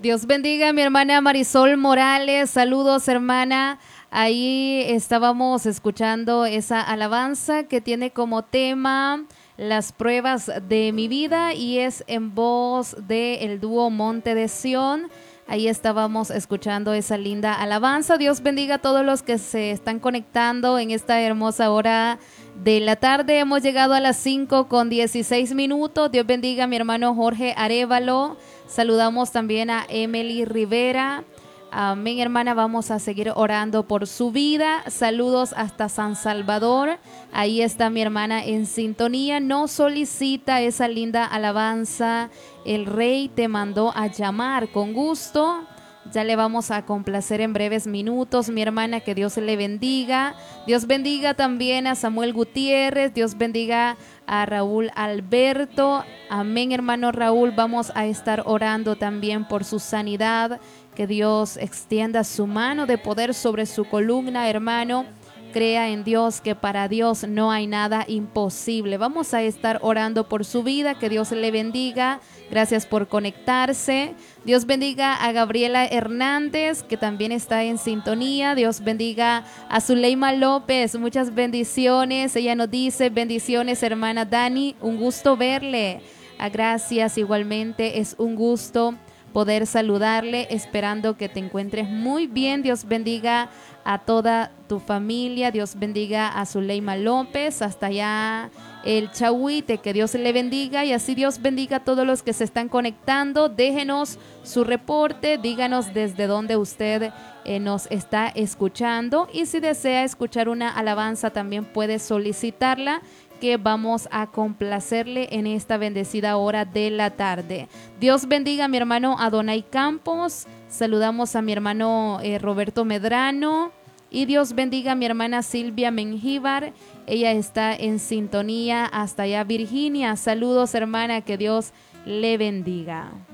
Dios bendiga a mi hermana Marisol Morales. Saludos, hermana. Ahí estábamos escuchando esa alabanza que tiene como tema las pruebas de mi vida y es en voz del dúo Monte de Sión. Ahí estábamos escuchando esa linda alabanza. Dios bendiga a todos los que se están conectando en esta hermosa hora de la tarde. Hemos llegado a las 5:16. Dios bendiga a mi hermano Jorge Arévalo. Saludamos también a Emily Rivera. Amén, hermana, vamos a seguir orando por su vida. Saludos hasta San Salvador. Ahí está mi hermana en sintonía. Nos solicita esa linda alabanza. El Rey te mandó a llamar. Con gusto. Ya le vamos a complacer en breves minutos, mi hermana, que Dios le bendiga. Dios bendiga también a Samuel Gutiérrez. Dios bendiga a Raúl Alberto. Amén, hermano Raúl. Vamos a estar orando también por su sanidad. Que Dios extienda su mano de poder sobre su columna, hermano. Crea en Dios, que para Dios no hay nada imposible. Vamos a estar orando por su vida. Que Dios le bendiga. Gracias por conectarse. Dios bendiga a Gabriela Hernández, que también está en sintonía. Dios bendiga a Zuleima López. Muchas bendiciones. Ella nos dice: bendiciones, hermana Dani. Un gusto verle. Gracias, igualmente. Es un gusto poder saludarle, esperando que te encuentres muy bien. Dios bendiga a toda tu familia. Dios bendiga a Zuleima López, hasta allá el Chahuite, que Dios le bendiga. Y así Dios bendiga a todos los que se están conectando. Déjenos su reporte, díganos desde dónde usted nos está escuchando, y si desea escuchar una alabanza también puede solicitarla, que vamos a complacerle en esta bendecida hora de la tarde. Dios bendiga a mi hermano Adonai Campos. Saludamos a mi hermano Roberto Medrano. Y Dios bendiga a mi hermana Silvia Mengíbar. Ella está en sintonía hasta allá, Virginia. Saludos, hermana, que Dios le bendiga.